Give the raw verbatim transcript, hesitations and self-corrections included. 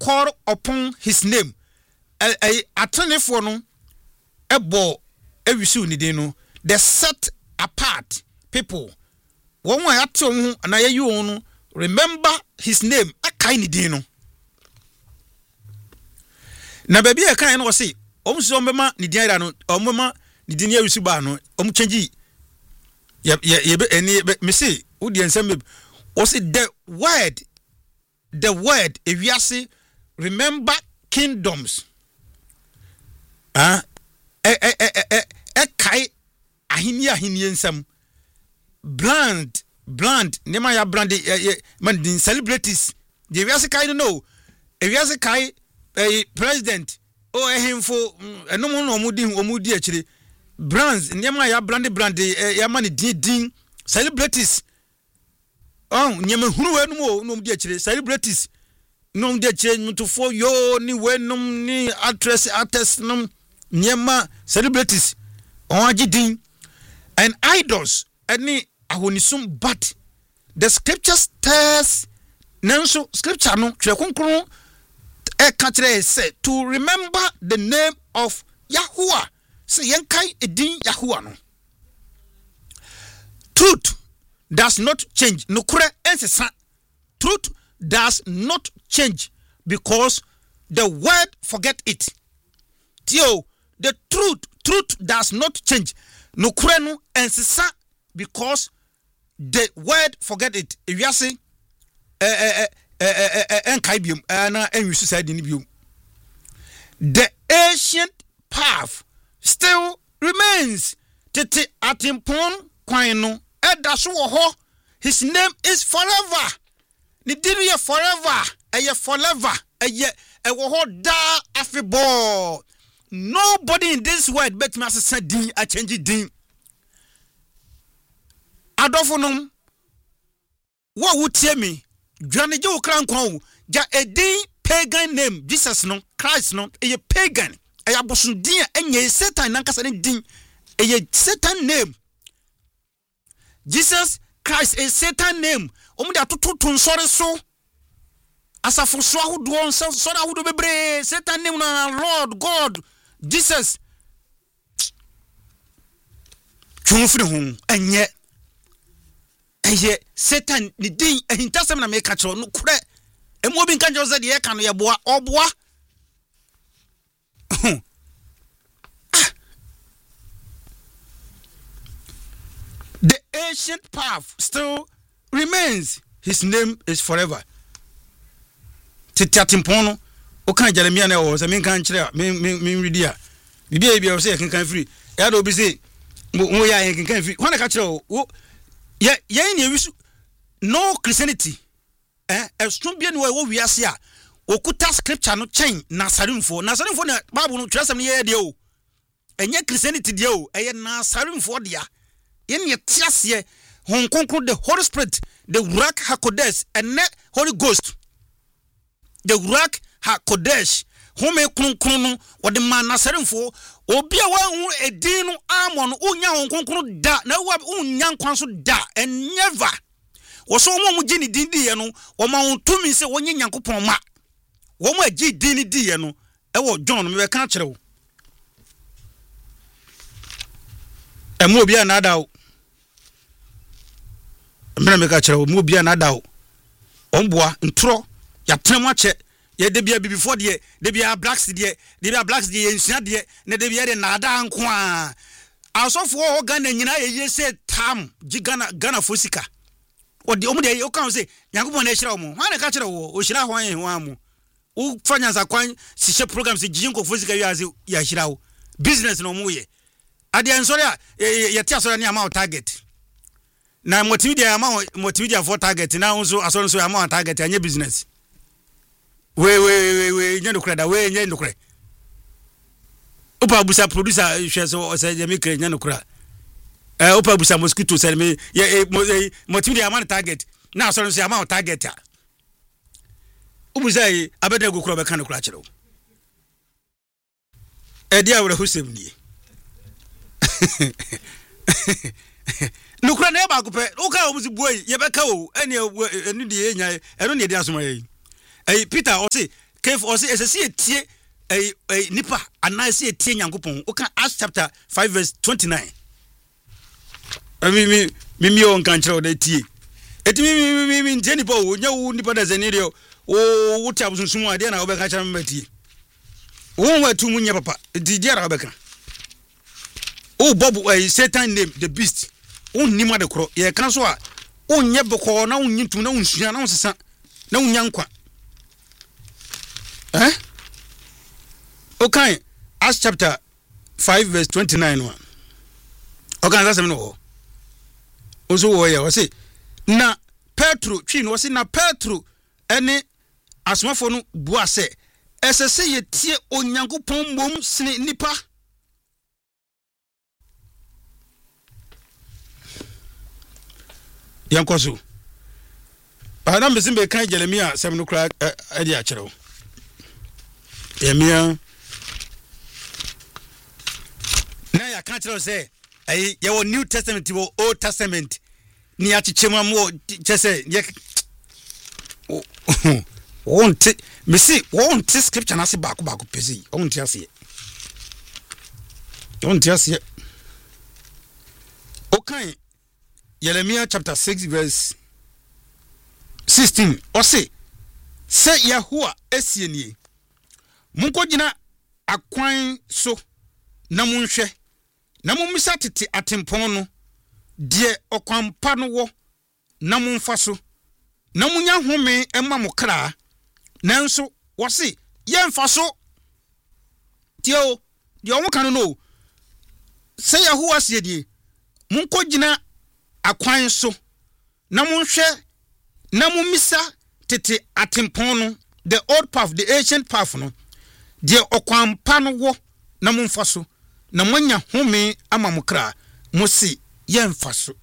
call upon his name. A attorney for no a bo every soon no the set apart people. One way at home and I you own remember his name a kind dino. Na baby a kind was say, Om Sombema, Nidiano, Omama, Nidinia Subano, Om Changi. Yep, yep, and me say, Udi and Samib was it the word, the word, if you say, remember kingdoms. Ah, eh, eh, eh, eh, eh, kai, ahinia hiniensam, bland, bland, nema ya brand, eh, man, din celebrities, the Vyasa kai no, if Vyasa kai, a president, oh, eh, him for, a no more omudi, omudi actually, brands, nema ya brand, brand, eh, ya money, din, din, celebrities, oh, nyama huru no no dia actually, celebrities, no dia change to for yo, ni wenum, ni actress, artist, num, Nyema celebrities on din and idols any ahonisum but the scriptures tells nanso scripture no twekonkron e ka kire say to remember the name of Yahuwah say yenkai edin Yahuwah no. Truth does not change nokure ensesa. Truth does not change because the word forget it. Tio the truth, truth does not change. No krenu ensisa because the word forget it. If you say, eh eh eh eh eh enkaibium, na enwisu said in bium. The ancient path still remains. Tete atimpon kwano edaso ho. His name is forever. Ni dinu ye forever. Eye forever. Eye ewo ho da afibo. Nobody in this world bet me as a din a change din. Adofonum. What would tell me? Johnny Joe Crankon, ja a din pagan name. Jesus no, Christ no, a pagan. A abosun din and ye Satan nankasan din. A Satan name. Jesus Christ a Satan name. Omuda tutu tun sorry so. Asa for so who do on so so who do be Satan name na Lord God. Jesus Chumfri hum enye eye Satan ni din ehintasem na make catch no kure emo bi nka je de e ka no ye boa oboa the ancient path still remains. His name is forever. Titiatimpono o kan Jeremiah na o se men kan kire me me read dia bibia bia o se kan kan free ya do bi se mo ya kan kan free wana ka kire o ye ye ni ewisu no Christianity eh estum bia ni wo wiase a okuta scripture no chen nasarimfo nasarimfo na Bible no twesem ne ye de o enye Christianity de o eye nasarimfo dia ye ne tiase hon konkro the Holy Spirit the Ruach HaKodesh and Holy Ghost the Ruach HaKodesh home kronkron no wo de man nasarimfo obi a wa hu edin no amon unya hon kronkron da na wa unya nkwan so da and never wo so mo mo gini din di ye no wo ma won tumi se wonye nyankopon ma wo mo agi din di ye no e wo John me be kan kire wo e mo obi a na da wo me me ka kire wo mo obi a na da wo omboa ntro ya trem ache ye de bia before de de bia blacks de de bia blacks de ensua de na de bia de nada nko a asofo o Ghana nyina ye se tam gigana Ghana fosika o de omu de o kan se Yakobon na hira omu wan ka kire wo o hira hwan ho amu o fanya za kwan sihye program se gijinko fosika wi aze ya hira wo business no mu ye ade ensori a ye tia sori na ama target na multimedia ama multimedia for target na unso asori so ama target anya business we we we we nyendo kreda we nyendo kre opa busa producer hwe so say je me kre nyendo kra eh opa busa mosquito say me multimedia ama target na asori so ama target a ubusa yi abeda go kro be kan kra kire o e dia wure husem ni nukura na ba ko pe o ka obusi boy ye be ka o ene enu de ye nya enu ne de asoma ye eh Peter o say kef o se esese etie eh eh nipa ana se etie Nyankopon o kan Acts chapter five verse twenty-nine mi mi mi mi on kan kire o da tie eti mi mi mi mi ntie nipa o nya wo nipa da zani de o wo tia busunsun ade na obeka kire me tie wo wa tu munya papa eti dia ra obeka o bob eh Satan name the beast o nima de kro ye kan so a o nye beko na unyi tu na unsua na unsesa na unya nkwa eh okay Acts chapter five verse twenty-nine one okay that's me no ozo wo ye wo say na Petro twi no wo say na Petro ene asomafo no bua se esese ye tie Onyankopɔn mom sene nipa yankoso ana mesin be kan Jeremia seven no kra e dia kire Jeremia na ya kan kire say eh ye wo New Testament wo Old Testament ni ya chichema mo chese ye won't me see won't scripture na se baako baako pesi won't ase won't ase okay Jeremiah chapter six verse sixteen o say say Yahuwah esienie munko gina akwan so na munhwe na mummisa tete atempon no de okwampa no wo na mumfa so na munya home emma mo kra nanso wo se yemfa so tio de o kan no say Yahuwah siedie munko gina akwan so na munhwe na mummisa tete atempon no the old path the ancient path no de okwampa no wo na mumfa so na monya home ama mo kra mo se yemfa so